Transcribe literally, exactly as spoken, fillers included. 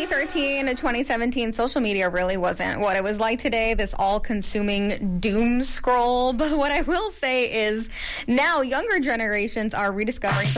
twenty thirteen to twenty seventeen, social media really wasn't what it was like today, this all-consuming doom scroll. But what I will say is now younger generations are rediscovering